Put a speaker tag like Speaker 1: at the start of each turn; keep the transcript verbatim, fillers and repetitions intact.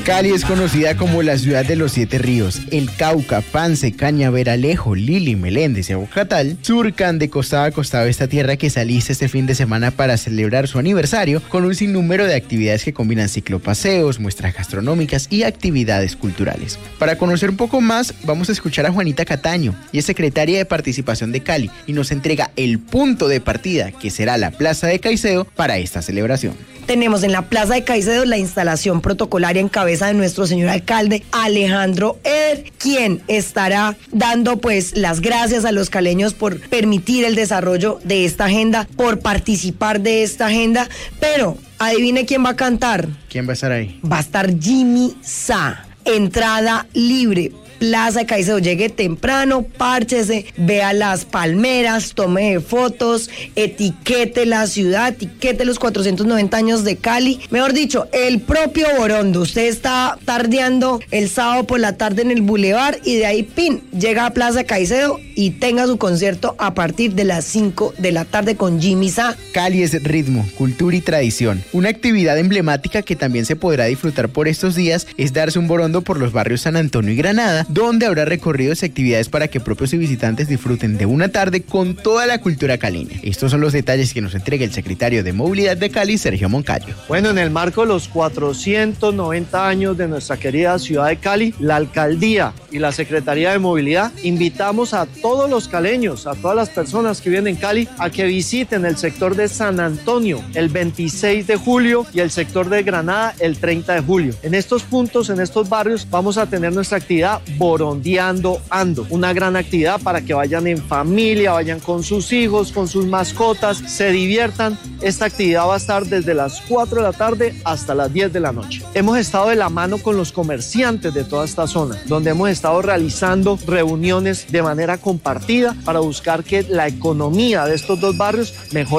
Speaker 1: Cali es conocida como la ciudad de los siete ríos. El Cauca, Pance, Cañaveralejo, Lili, Meléndez y Aguacatal surcan de costado a costado esta tierra que se alista este fin de semana para celebrar su aniversario con un sinnúmero de actividades que combinan ciclopaseos, muestras gastronómicas y actividades culturales. Para conocer un poco más, vamos a escuchar a Juanita Cataño, y es secretaria de Participación de Cali, y nos entrega el punto de partida, que será la Plaza de Caicedo, para esta celebración.
Speaker 2: Tenemos en la Plaza de Caicedo la instalación protocolaria en cabeza de nuestro señor alcalde Alejandro Eder, quien estará dando pues las gracias a los caleños por permitir el desarrollo de esta agenda, por participar de esta agenda, pero adivine quién va a cantar.
Speaker 1: ¿Quién va a estar ahí?
Speaker 2: Va a estar Jimmy Sá, entrada libre. Plaza de Caicedo, llegue temprano, párchese, vea las palmeras, tome fotos, etiquete la ciudad, etiquete los cuatrocientos noventa años de Cali. Mejor dicho, el propio Borondo. Usted está tardeando el sábado por la tarde en el bulevar y de ahí, pin, llega a Plaza de Caicedo y tenga su concierto a partir de las cinco de la tarde con Jimmy Sá.
Speaker 1: Cali es ritmo, cultura y tradición. Una actividad emblemática que también se podrá disfrutar por estos días es darse un borondo por los barrios San Antonio y Granada, donde habrá recorridos y actividades para que propios y visitantes disfruten de una tarde con toda la cultura caleña. Estos son los detalles que nos entrega el secretario de Movilidad de Cali, Sergio Moncayo.
Speaker 3: Bueno, en el marco de los cuatrocientos noventa años de nuestra querida ciudad de Cali, la Alcaldía y la Secretaría de Movilidad invitamos a todos los caleños, a todas las personas que viven en Cali, a que visiten el sector de San Antonio el veintiséis de julio y el sector de Granada el treinta de julio. En estos puntos, en estos barrios, vamos a tener nuestra actividad Borondeando Ando, una gran actividad para que vayan en familia, vayan con sus hijos, con sus mascotas, se diviertan. Esta actividad va a estar desde las cuatro de la tarde hasta las diez de la noche. Hemos estado de la mano con los comerciantes de toda esta zona, donde hemos estado realizando reuniones de manera compartida para buscar que la economía de estos dos barrios mejore.